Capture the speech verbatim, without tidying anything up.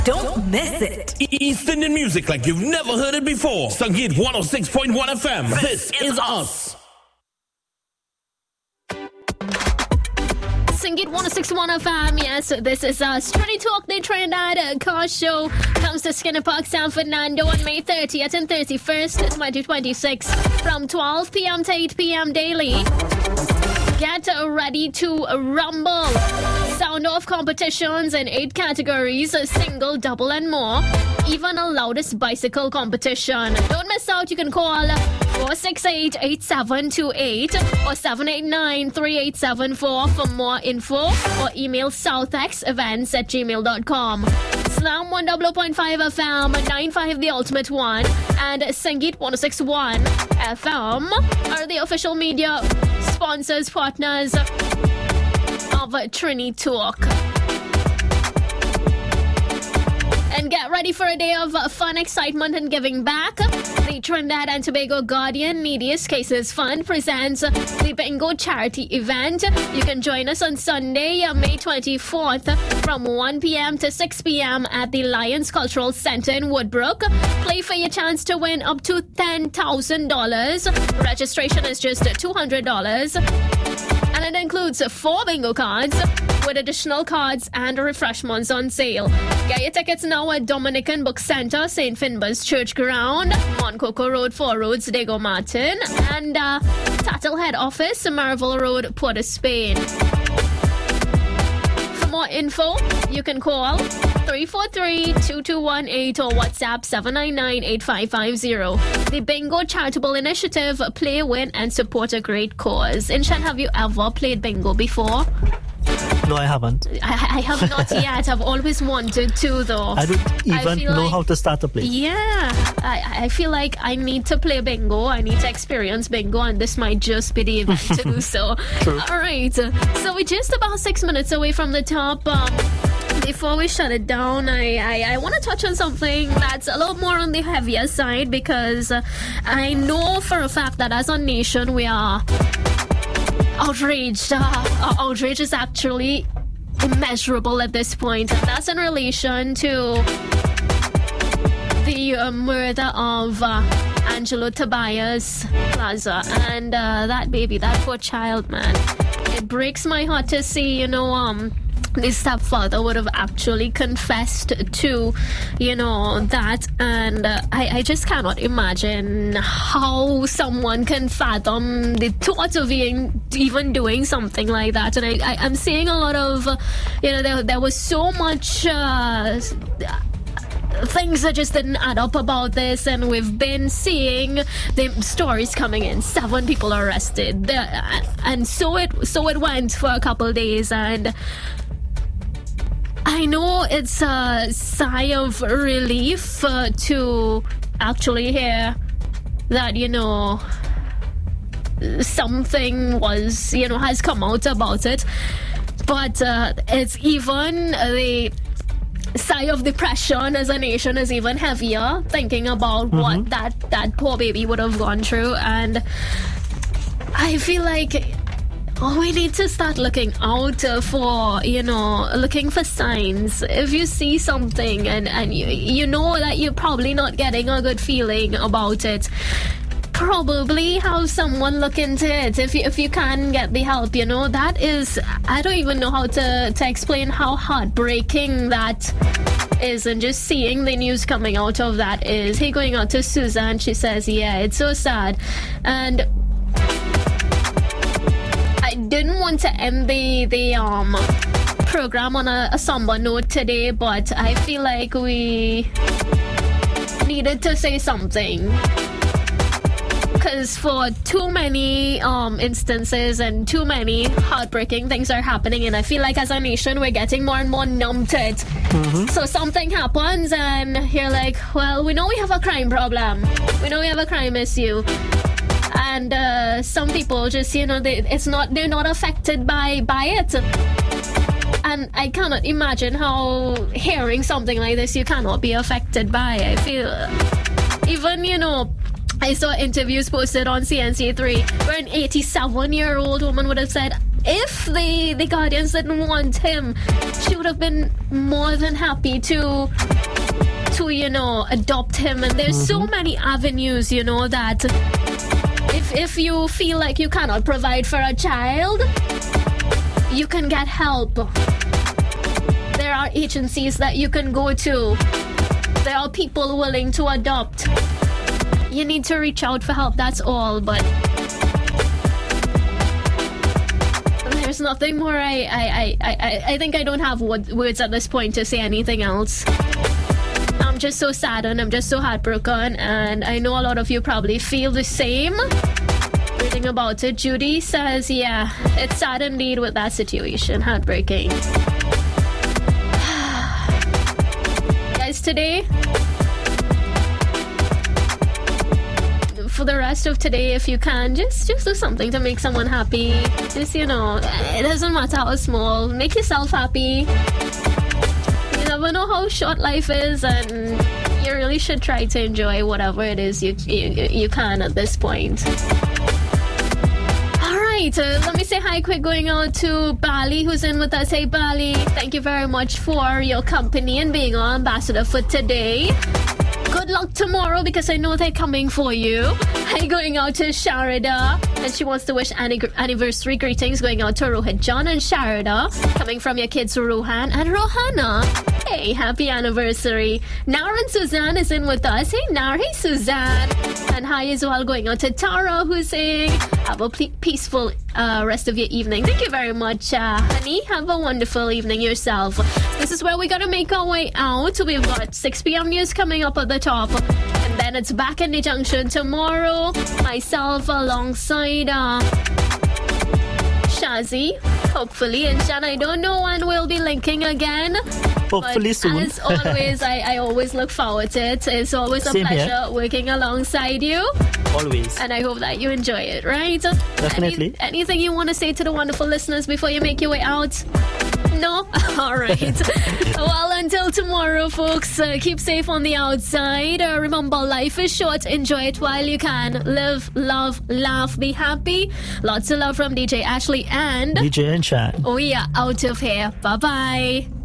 Don't miss it. East Indian music like you've never heard it before. Sangeet one oh six point one F M. This is us. Sangeet one oh six point one F M. Yes, this is us. Trinity Talk, the Trinidad Car Show comes to Skinner Park, San Fernando on May thirtieth and thirty-first, twenty twenty-six from twelve p.m. to eight p.m. daily. Get ready to rumble. Sound off competitions in eight categories, single, double, and more. Even a loudest bicycle competition. Don't miss out. You can call four six eight, eight seven two eight or seven eight nine, three eight seven four for more info, or email southexevents at gmail dot com. Slam one oh oh point five F M, ninety-five The Ultimate One, and Sangeet one oh six point one F M are the official media sponsors, partners of Trinity Talk. And get ready for a day of fun, excitement, and giving back. The Trinidad and Tobago Guardian Neediest Cases Fund presents the Bingo Charity Event. You can join us on Sunday, May twenty-fourth from one p.m. to six p.m. at the Lions Cultural Center in Woodbrook. Play for your chance to win up to ten thousand dollars. Registration is just two hundred dollars. And it includes four bingo cards with additional cards and refreshments on sale. Get your tickets now at Dominican Book Center, Saint Finbar's Church Ground, Moncoco Road, Four Roads, Diego Martin, and uh, Tattle Head Office, Marvel Road, Port of Spain. For more info, you can call three four three, two two one eight or WhatsApp seven nine nine, eight five five zero. The Bingo Charitable Initiative. Play, win, and support a great cause. Inshan, have you ever played bingo before? No, I haven't. I, I have not yet. I've always wanted to, though. I don't even I know like, how to start to play. Yeah. I, I feel like I need to play bingo. I need to experience bingo, and this might just be the event to do so. True. All right. So we're just about six minutes away from the top. Um, Before we shut it down, I, I, I want to touch on something that's a little more on the heavier side, because uh, I know for a fact that as a nation we are outraged. Uh, our outrage is actually immeasurable at this point, and that's in relation to the uh, murder of uh, Angelo Tobias Plaza and uh, that baby, that poor child, man. It breaks my heart to see, you know, um. the stepfather would have actually confessed to, you know, that. And uh, I, I just cannot imagine how someone can fathom the thought of being, even doing something like that. And I, I, I'm seeing a lot of, uh, you know, there, there was so much... Uh, things that just didn't add up about this, and we've been seeing the stories coming in. Seven people arrested, the, and so it so it went for a couple days. And I know it's a sigh of relief uh, to actually hear that, you know, something was, you know, has come out about it. But uh, it's even the sigh of depression as a nation is even heavier, thinking about mm-hmm. what that, that poor baby would have gone through. And I feel like oh, we need to start looking out for, you know, looking for signs. If you see something and, and you, you know that you're probably not getting a good feeling about it, probably have someone look into it. If you, if you can get the help, you know, that is, I don't even know how to, to explain how heartbreaking that is. And just seeing the news coming out of that is, hey, going out to Susan, she says, yeah, it's so sad. And I didn't want to end the, the um program on a, a somber note today, but I feel like we needed to say something. Because for too many um, instances and too many heartbreaking things are happening, and I feel like as a nation we're getting more and more numb to it. Mm-hmm. So something happens and you're like, well, we know we have a crime problem. We know we have a crime issue. And uh, some people just, you know, they, it's not, they're not affected by, by it. And I cannot imagine how hearing something like this you cannot be affected by. I feel, even, you know, I saw interviews posted on C N C three where an eighty-seven-year-old woman would have said, if the, the guardians didn't want him, she would have been more than happy to, to you know, adopt him. And there's mm-hmm. so many avenues, you know, that if, if you feel like you cannot provide for a child, you can get help. There are agencies that you can go to. There are people willing to adopt. You need to reach out for help, that's all. But there's nothing more. I I, I, I, I think I don't have words at this point to say anything else. I'm just so saddened. I'm just so heartbroken. And I know a lot of you probably feel the same. Reading about it, Judy says, yeah, it's sad indeed with that situation. Heartbreaking. Guys, today, for the rest of today, if you can, just just do something to make someone happy. Just, you know, it doesn't matter how small. Make yourself happy. You never know how short life is, and you really should try to enjoy whatever it is you you, you can at this point. All right, uh, let me say hi quick going out to Bali, who's in with us. Hey, Bali, thank you very much for your company and being our ambassador for today. Good luck tomorrow, because I know they're coming for you. Hi, going out to Sharada, and she wants to wish anniversary greetings going out to Rohit, John, and Sharada, coming from your kids Rohan and Rohana. Hey, happy anniversary. Nar and Suzanne is in with us. Hey, Nar. Hey, Suzanne. And hi as well going out to Tara, who's saying have a peaceful uh, rest of your evening. Thank you very much, uh, honey. Have a wonderful evening yourself. This is where we got to make our way out. We've got six p.m. news coming up at the top, and then it's back in the junction tomorrow. Myself alongside uh, Shazi, hopefully, and Shan, I don't know when we'll be linking again. Hopefully but soon. As always, I, I always look forward to it. It's always a Same pleasure here. working alongside you. Always. And I hope that you enjoy it, right? Definitely. Any, anything you want to say to the wonderful listeners before you make your way out? No? All right. Well, until tomorrow, folks, uh, keep safe on the outside. Uh, remember, life is short. Enjoy it while you can. Live, love, laugh, be happy. Lots of love from D J Ashley and D J and Chan. we are out of here. Bye-bye.